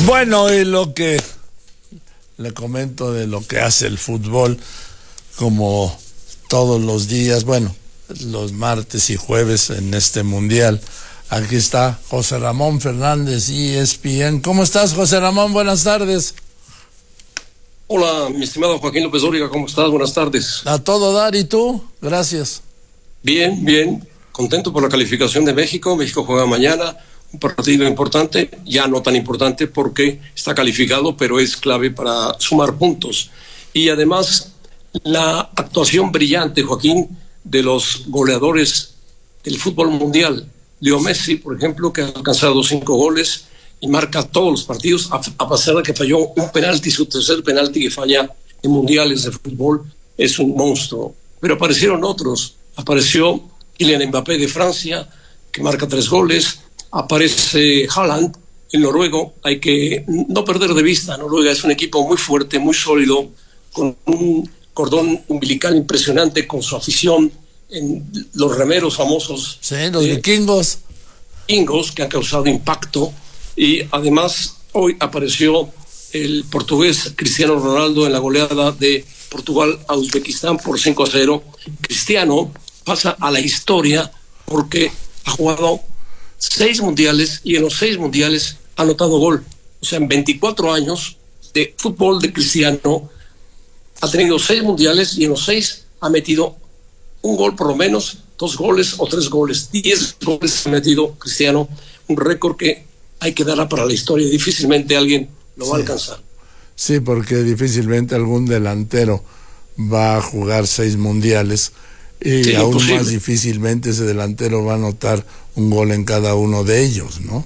Bueno, y lo que le comento de lo que hace el fútbol, como todos los días, bueno, los martes y jueves en este mundial. Aquí está José Ramón Fernández, ESPN. ¿Cómo estás, José Ramón? Buenas tardes. Hola, mi estimado Joaquín López Dóriga, ¿cómo estás? Buenas tardes. A todo dar, ¿y tú? Gracias. Bien, bien. Contento por la calificación de México. México juega mañana. Un partido importante, ya no tan importante porque está calificado, pero es clave para sumar puntos. Y además, la actuación brillante, Joaquín, de los goleadores del fútbol mundial. Leo Messi, por ejemplo, que ha alcanzado 5 goles y marca todos los partidos, a pesar de que falló un penalti, su tercer penalti que falla en mundiales de fútbol, es un monstruo. Pero aparecieron otros. Apareció Kylian Mbappé de Francia, que marca 3 goles. Aparece Haaland, el noruego. Hay que no perder de vista, Noruega es un equipo muy fuerte, muy sólido, con un cordón umbilical impresionante, con su afición en los remeros famosos. Sí, los vikingos. Vikingos que han causado impacto. Y además hoy apareció el portugués Cristiano Ronaldo en la goleada de Portugal a Uzbekistán por 5-0. Cristiano pasa a la historia porque ha jugado 6 mundiales y en los 6 mundiales ha anotado gol. O sea, en 24 años de fútbol de Cristiano ha tenido 6 mundiales y en los 6 ha metido un gol por lo menos, 2 goles o 3 goles. 10 goles ha metido Cristiano, un récord que hay que darla para la historia. Difícilmente alguien lo va a alcanzar. Sí, porque difícilmente algún delantero va a jugar 6 mundiales. Y sí, aún imposible. Más difícilmente ese delantero va a anotar un gol en cada uno de ellos, ¿no?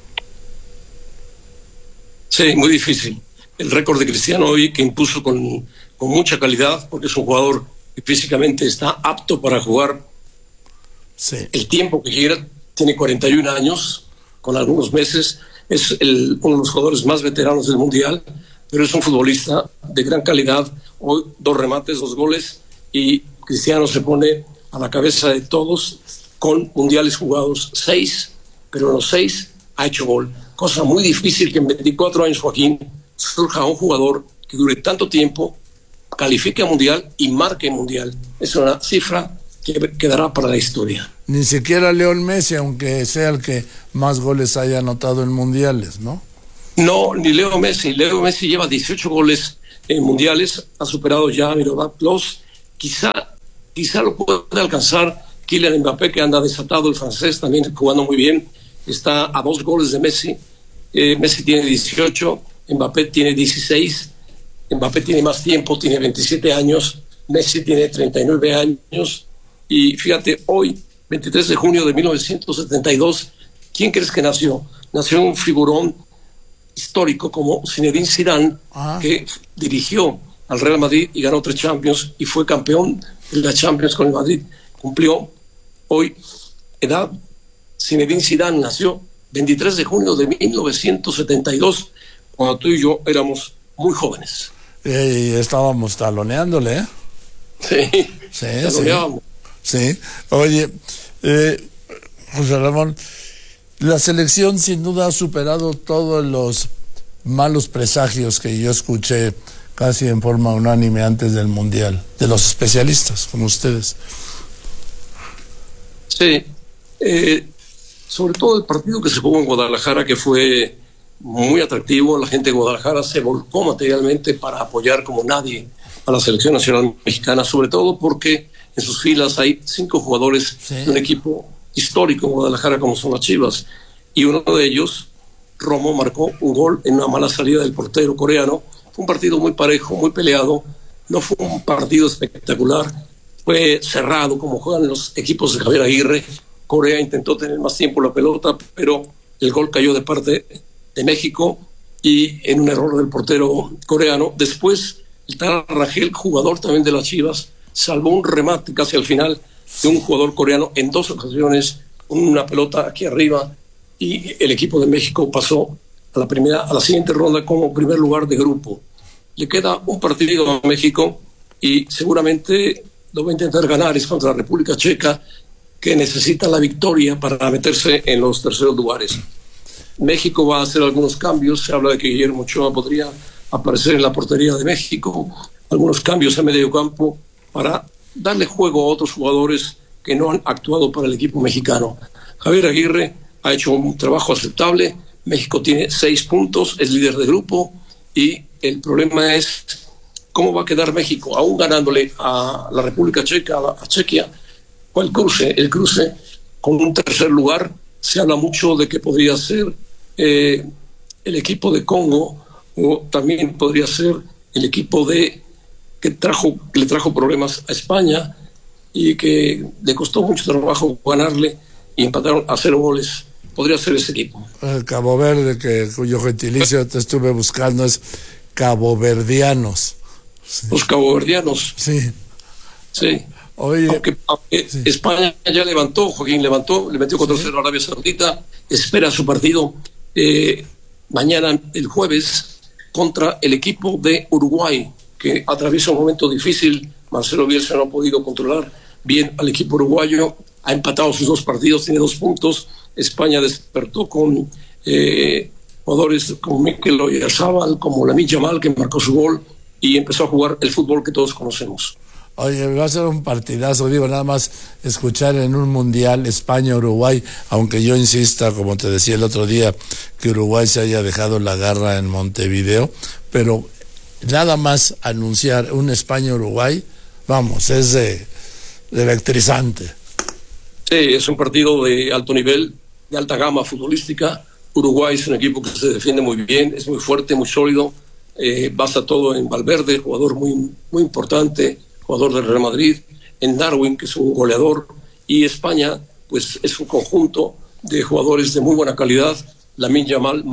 Sí, muy difícil. El récord de Cristiano hoy que impuso con mucha calidad, porque es un jugador que físicamente está apto para jugar el tiempo que quiera. Tiene 41 años, con algunos meses. Es uno de los jugadores más veteranos del Mundial, pero es un futbolista de gran calidad. Hoy 2 remates, 2 goles, y Cristiano se pone a la cabeza de todos con mundiales jugados 6, pero en los 6 ha hecho gol. Cosa muy difícil que en 24 años, Joaquín, surja un jugador que dure tanto tiempo, califique a mundial y marque mundial. Es una cifra que quedará para la historia. Ni siquiera Leo Messi, aunque sea el que más goles haya anotado en mundiales, ¿no? No, ni Leo Messi. Leo Messi lleva 18 goles en mundiales, ha superado ya a Miroslav Klose. Quizá lo pueda alcanzar Kylian Mbappé, que anda desatado, el francés, también jugando muy bien. Está a 2 goles de Messi. Messi tiene 18, Mbappé tiene 16. Mbappé tiene más tiempo, tiene 27 años. Messi tiene 39 años. Y fíjate, hoy, 23 de junio de 1972, ¿quién crees que nació? Nació un figurón histórico como Zinedine Zidane, que dirigió al Real Madrid y ganó 3 Champions y fue campeón de la Champions con el Madrid. Cumplió hoy edad. Zinedine Zidane nació 23 de junio de 1972, cuando tú y yo éramos muy jóvenes. Y estábamos taloneándole, ¿eh? Sí, taloneábamos. Sí. Oye, José Ramón, la selección sin duda ha superado todos los malos presagios que yo escuché casi en forma unánime antes del Mundial, de los especialistas como ustedes. Sí, sobre todo el partido que se jugó en Guadalajara, que fue muy atractivo. La gente de Guadalajara se volcó materialmente para apoyar como nadie a la selección nacional mexicana, sobre todo porque en sus filas hay 5 jugadores de un equipo histórico en Guadalajara como son las Chivas, y uno de ellos, Romo, marcó un gol en una mala salida del portero coreano. Fue un partido muy parejo, muy peleado. No fue un partido espectacular. Fue cerrado, como juegan los equipos de Javier Aguirre. Corea intentó tener más tiempo la pelota, pero el gol cayó de parte de México y en un error del portero coreano. Después, el tal Rangel, jugador también de las Chivas, salvó un remate casi al final de un jugador coreano en 2 ocasiones, una pelota aquí arriba, y el equipo de México pasó a la siguiente ronda como primer lugar de grupo. Le queda un partido a México y seguramente lo va a intentar ganar. Es contra la República Checa, que necesita la victoria para meterse en los terceros lugares. México va a hacer algunos cambios. Se habla de que Guillermo Ochoa podría aparecer en la portería de México. Algunos cambios en medio campo para darle juego a otros jugadores que no han actuado para el equipo mexicano. Javier Aguirre ha hecho un trabajo aceptable. México tiene 6 puntos, es líder de grupo, y el problema es cómo va a quedar México, aún ganándole a la República Checa, a Chequia, o el cruce con un tercer lugar. Se habla mucho de que podría ser el equipo de Congo, o también podría ser el equipo que le trajo problemas a España y que le costó mucho trabajo ganarle y empataron a 0 goles. Podría ser ese equipo. El Cabo Verde, cuyo gentilicio te estuve buscando, es caboverdianos. Sí. Los caboverdianos. Sí. Sí. Oye, aunque sí. España ya levantó, Joaquín levantó, le metió 4-0 a Arabia Saudita, espera su partido mañana, el jueves, contra el equipo de Uruguay, que atraviesa un momento difícil. Marcelo Bielsa no ha podido controlar bien al equipo uruguayo, ha empatado sus 2 partidos, tiene 2 puntos. España despertó con jugadores como Mikel Oyarzabal, como Lamine Yamal, que marcó su gol, y empezó a jugar el fútbol que todos conocemos. Oye, va a ser un partidazo, digo, nada más escuchar en un mundial España-Uruguay, aunque yo insista, como te decía el otro día, que Uruguay se haya dejado la garra en Montevideo, pero nada más anunciar un España-Uruguay, vamos, es de electrizante. Sí, es un partido de alto nivel, de alta gama futbolística. Uruguay es un equipo que se defiende muy bien, es muy fuerte, muy sólido, basa todo en Valverde, jugador muy, muy importante, jugador del Real Madrid, en Darwin, que es un goleador, y España pues es un conjunto de jugadores de muy buena calidad. Lamine Yamal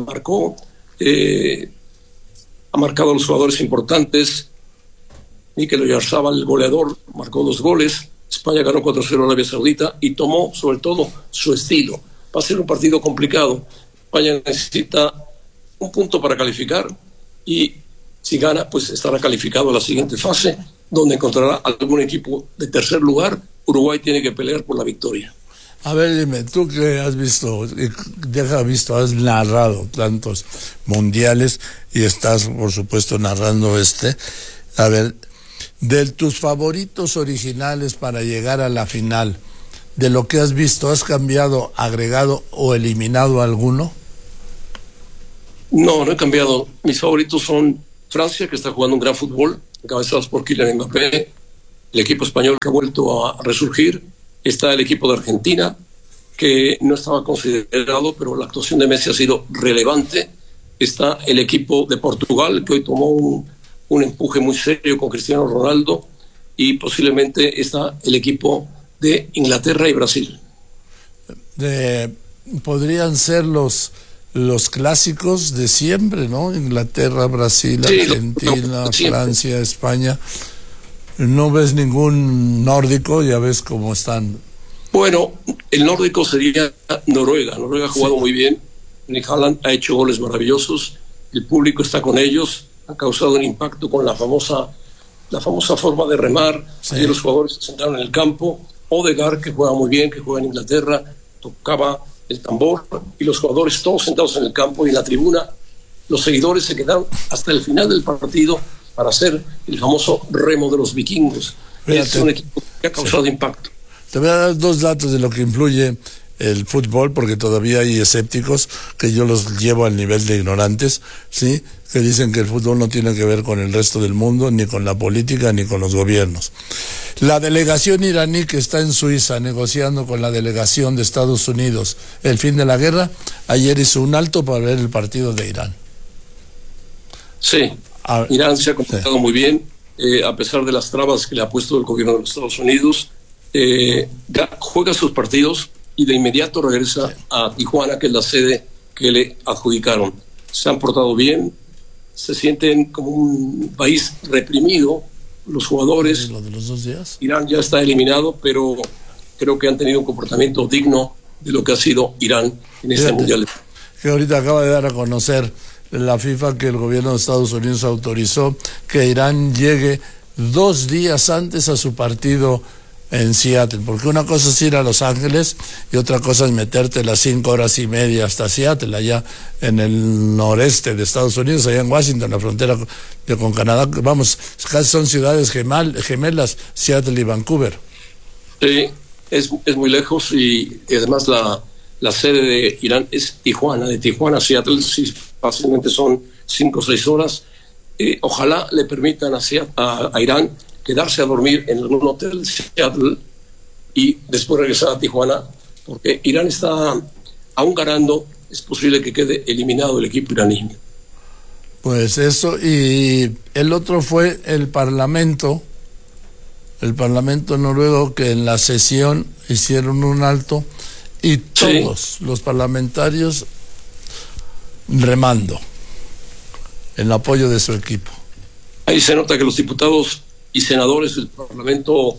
ha marcado a los jugadores importantes. Mikel Oyarzabal, el goleador, marcó 2 goles. España ganó 4-0 a Arabia Saudita y tomó sobre todo su estilo. Va a ser un partido complicado. España necesita un punto para calificar, y si gana pues estará calificado a la siguiente fase, donde encontrará algún equipo de tercer lugar. Uruguay tiene que pelear por la victoria. A ver, dime, tú que has visto, has narrado tantos mundiales y estás, por supuesto, narrando a ver, de tus favoritos originales para llegar a la final, de lo que has visto, ¿has cambiado, agregado o eliminado alguno? No he cambiado. Mis favoritos son Francia, que está jugando un gran fútbol, encabezados por Kylian Mbappé, el equipo español que ha vuelto a resurgir. Está el equipo de Argentina, que no estaba considerado, pero la actuación de Messi ha sido relevante. Está el equipo de Portugal, que hoy tomó un empuje muy serio con Cristiano Ronaldo, y posiblemente está el equipo de Inglaterra y Brasil. Podrían ser los clásicos de siempre, ¿no? Inglaterra, Brasil, sí, Argentina, Francia, España. ¿No ves ningún nórdico? Ya ves cómo están. Bueno, el nórdico sería Noruega. Noruega ha jugado muy bien. Nick Haaland ha hecho goles maravillosos. El público está con ellos. Ha causado un impacto con la famosa forma de remar. Sí. Allí los jugadores se sentaron en el campo. Odegaard, que juega muy bien, que juega en Inglaterra, tocaba el tambor, y los jugadores todos sentados en el campo y en la tribuna. Los seguidores se quedaron hasta el final del partido para hacer el famoso remo de los vikingos. Es un equipo que ha causado impacto. Te voy a dar 2 datos de lo que influye el fútbol, porque todavía hay escépticos que yo los llevo al nivel de ignorantes, ¿sí? Que dicen que el fútbol no tiene que ver con el resto del mundo, ni con la política, ni con los gobiernos. La delegación iraní que está en Suiza negociando con la delegación de Estados Unidos el fin de la guerra, ayer hizo un alto para ver el partido de Irán. Sí, Irán se ha comportado muy bien, a pesar de las trabas que le ha puesto el gobierno de los Estados Unidos. Juega sus partidos y de inmediato regresa a Tijuana, que es la sede que le adjudicaron. Se han portado bien, se sienten como un país reprimido los jugadores. ¿Lo de los 2 días? Irán ya está eliminado, pero creo que han tenido un comportamiento digno de lo que ha sido Irán en este mundial. Que ahorita acaba de dar a conocer la FIFA que el gobierno de Estados Unidos autorizó que Irán llegue 2 días antes a su partido en Seattle, porque una cosa es ir a Los Ángeles y otra cosa es meterte las 5 horas y media hasta Seattle, allá en el noreste de Estados Unidos, allá en Washington, la frontera con Canadá. Vamos, casi son ciudades gemelas, Seattle y Vancouver. Sí, es muy lejos y además la sede de Irán es Tijuana. De Tijuana a Seattle sí, fácilmente son 5 o 6 horas. Ojalá le permitan a Irán quedarse a dormir en algún hotel de Seattle y después regresar a Tijuana, porque Irán está aún ganando, es posible que quede eliminado el equipo iraní. Pues eso, y el otro fue el Parlamento noruego, que en la sesión hicieron un alto y todos los parlamentarios remando en apoyo de su equipo. Ahí se nota que los diputados y senadores del Parlamento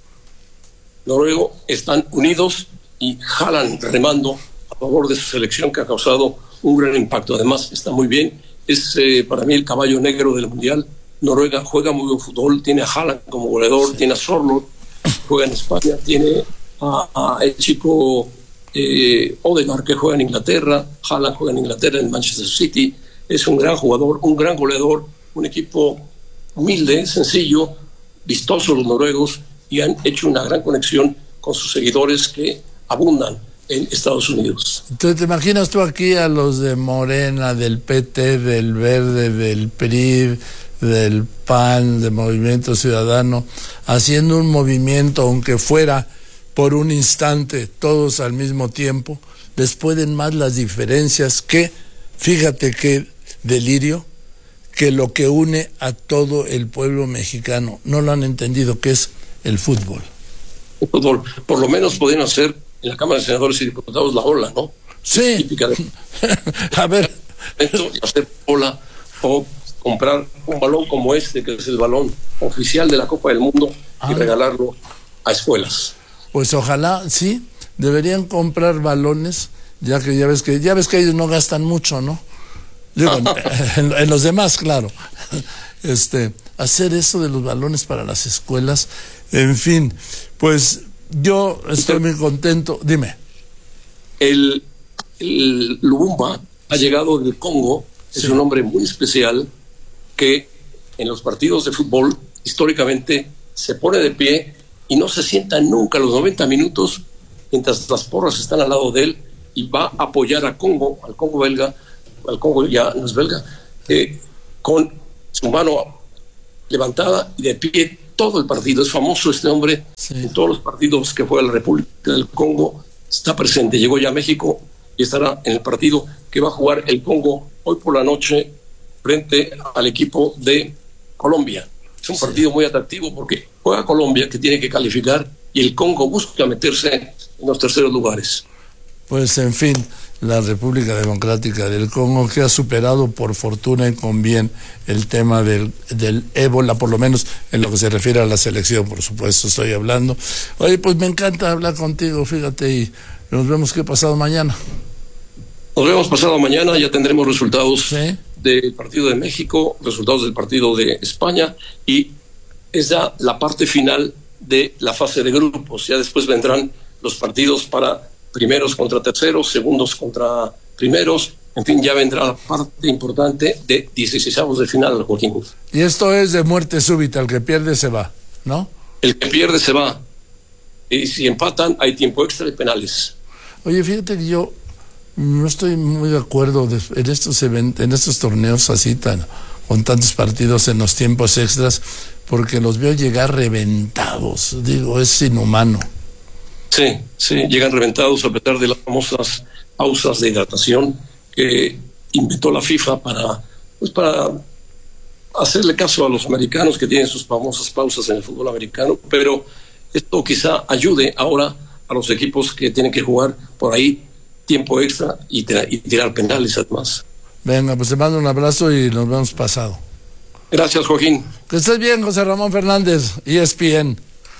noruego están unidos y jalan remando a favor de su selección, que ha causado un gran impacto. Además, está muy bien. Es para mí el caballo negro del Mundial. Noruega juega muy buen fútbol, tiene a Haaland como goleador, tiene a Sorloth, juega en España, tiene a el chico Odegaard, que juega en Inglaterra, Haaland juega en Inglaterra, en Manchester City. Es un gran jugador, un gran goleador, un equipo humilde, sencillo, vistoso los noruegos, y han hecho una gran conexión con sus seguidores que abundan en Estados Unidos. Entonces, ¿te imaginas tú aquí a los de Morena, del PT, del Verde, del PRI, del PAN, del Movimiento Ciudadano, haciendo un movimiento, aunque fuera por un instante, todos al mismo tiempo? Les pueden más las diferencias que, fíjate qué delirio, que lo que une a todo el pueblo mexicano. No lo han entendido, que es el fútbol. El fútbol. Por lo menos podrían hacer en la Cámara de Senadores y Diputados la ola, ¿no? Sí. Típica de... A ver. Hacer ola o comprar un balón como este, que es el balón oficial de la Copa del Mundo, y regalarlo a escuelas. Pues ojalá, sí, deberían comprar balones, ya ves que ellos no gastan mucho, ¿no? Digo, en los demás, claro. Hacer eso de los balones para las escuelas, en fin, pues yo estoy muy contento. Dime. El Lumumba ha llegado del Congo, es un hombre muy especial que en los partidos de fútbol históricamente se pone de pie y no se sienta nunca los 90 minutos mientras las porras están al lado de él, y va a apoyar al Congo belga, al Congo ya no es belga, con su mano levantada y de pie todo el partido. Es famoso este hombre, en todos los partidos que juega la República del Congo está presente. Llegó ya a México y estará en el partido que va a jugar el Congo hoy por la noche frente al equipo de Colombia. Es un partido muy atractivo porque juega Colombia, que tiene que calificar, y el Congo busca meterse en los terceros lugares. Pues en fin, la República Democrática del Congo, que ha superado por fortuna y con bien el tema del ébola, por lo menos en lo que se refiere a la selección, por supuesto estoy hablando. Oye, pues me encanta hablar contigo, fíjate, y nos vemos pasado mañana. Nos vemos pasado mañana, ya tendremos resultados del partido de México, resultados del partido de España, y es ya la parte final de la fase de grupos. Ya después vendrán los partidos para primeros contra terceros, segundos contra primeros, en fin, ya vendrá la parte importante de 16avos de final, Joaquín. Y esto es de muerte súbita, el que pierde se va, ¿no? El que pierde se va, y si empatan hay tiempo extra y penales. Oye, fíjate que yo no estoy muy de acuerdo en estos torneos así con tantos partidos en los tiempos extras, porque los veo llegar reventados. Digo, es inhumano. Sí, llegan reventados a pesar de las famosas pausas de hidratación que inventó la FIFA para hacerle caso a los americanos, que tienen sus famosas pausas en el fútbol americano. Pero esto quizá ayude ahora a los equipos que tienen que jugar por ahí tiempo extra y tirar penales además. Venga, pues te mando un abrazo y nos vemos pasado. Gracias, Joaquín. Que estés bien, José Ramón Fernández, ESPN.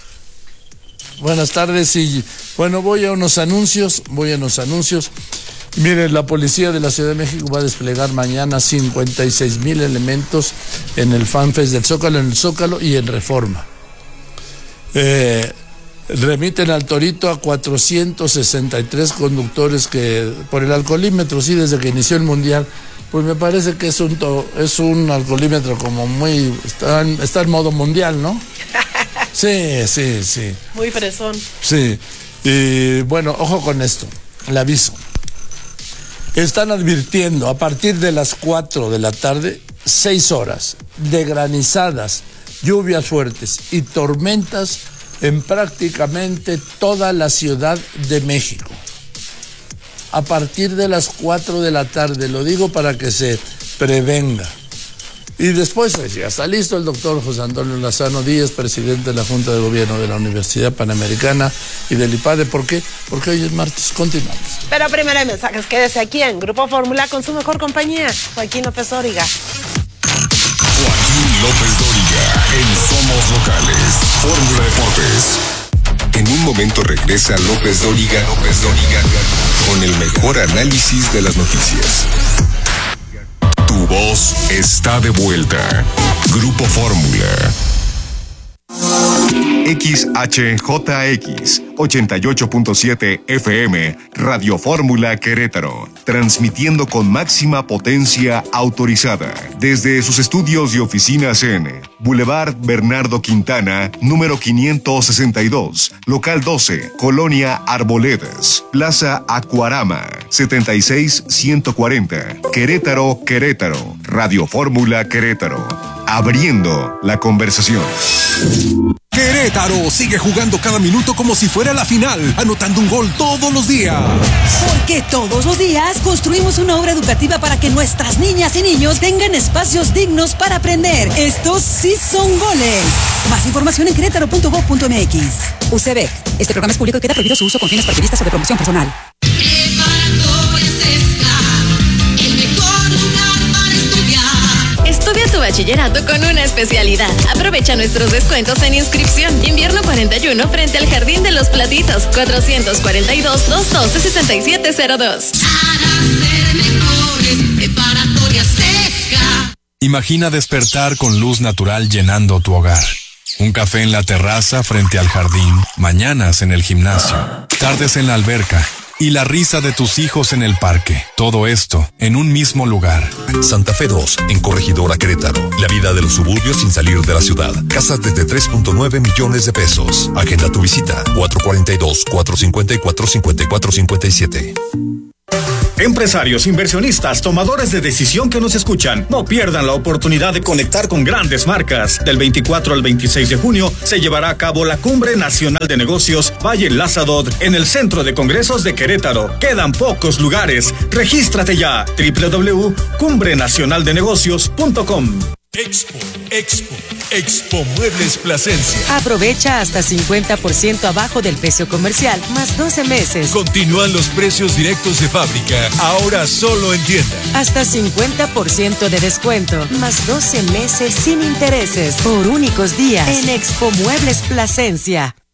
Buenas tardes, y bueno, voy a unos anuncios. Miren, la policía de la Ciudad de México va a desplegar mañana 56,000 elementos en el FanFest del Zócalo, en el Zócalo y en Reforma. remiten al Torito a 463 conductores que por el alcoholímetro, sí, desde que inició el Mundial. Pues me parece que es un alcoholímetro como muy... Está en modo mundial, ¿no? Sí. Muy fresón. Sí. Y bueno, ojo con esto, le aviso. Están advirtiendo a partir de las 4 de la tarde, 6 horas de granizadas, lluvias fuertes y tormentas en prácticamente toda la Ciudad de México. A partir de las 4 de la tarde, lo digo para que se prevenga. Y después ya está listo el doctor José Antonio Lozano Díaz, presidente de la Junta de Gobierno de la Universidad Panamericana y del IPADE. ¿Por qué? Porque hoy es martes. Continuamos. Pero primero hay mensajes. Quédese aquí en Grupo Fórmula con su mejor compañía, Joaquín López Dóriga. Joaquín López Dóriga en Somos Locales, Fórmula Deportes. En un momento regresa López Dóriga con el mejor análisis de las noticias. Tu voz está de vuelta. Grupo Fórmula. XHJX 88.7 FM, Radio Fórmula Querétaro, transmitiendo con máxima potencia autorizada desde sus estudios y oficinas en Boulevard Bernardo Quintana, número 562, local 12, Colonia Arboledas, Plaza Acuarama, 76140, Querétaro, Radio Fórmula Querétaro, abriendo la conversación. Querétaro sigue jugando cada minuto como si fuera la final, anotando un gol todos los días. Porque todos los días construimos una obra educativa para que nuestras niñas y niños tengan espacios dignos para aprender. Estos sí son goles. Más información en querétaro.gov.mx. UCEBEC. Este programa es público y queda prohibido su uso con fines partidistas o de promoción personal. Estudia tu bachillerato con una especialidad. Aprovecha nuestros descuentos en inscripción. Invierno 41 frente al Jardín de los Platitos. 442-212-6702. Imagina despertar con luz natural llenando tu hogar. Un café en la terraza frente al jardín. Mañanas en el gimnasio. Tardes en la alberca. Y la risa de tus hijos en el parque. Todo esto en un mismo lugar. Santa Fe 2, en Corregidora Querétaro. La vida de los suburbios sin salir de la ciudad. Casas desde 3.9 millones de pesos. Agenda tu visita. 442-454-5457. Empresarios, inversionistas, tomadores de decisión que nos escuchan, no pierdan la oportunidad de conectar con grandes marcas. Del 24 al 26 de junio se llevará a cabo la Cumbre Nacional de Negocios Valle Lázaro en el Centro de Congresos de Querétaro. Quedan pocos lugares. Regístrate ya. www.cumbre-nacionaldenegocios.com. Expo Muebles Plasencia. Aprovecha hasta 50% abajo del precio comercial, más 12 meses. Continúan los precios directos de fábrica, ahora solo en tienda. Hasta 50% de descuento, más 12 meses sin intereses, por únicos días, en Expo Muebles Plasencia.